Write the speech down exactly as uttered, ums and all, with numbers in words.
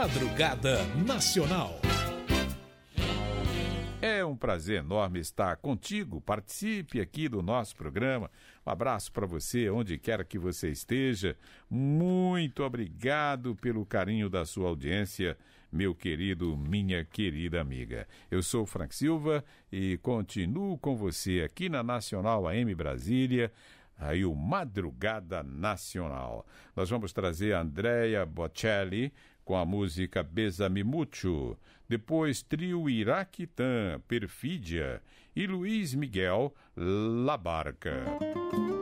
Madrugada Nacional. É um prazer enorme estar contigo. Participe aqui do nosso programa. Um abraço para você, onde quer que você esteja. Muito obrigado pelo carinho da sua audiência, meu querido, minha querida amiga. Eu sou Frank Silva e continuo com você aqui na Nacional A M Brasília, aí o Madrugada Nacional. Nós vamos trazer a Andrea Bocelli com a música Besame Mucho, depois trio Iraquitã, Perfídia e Luiz Miguel, La Barca.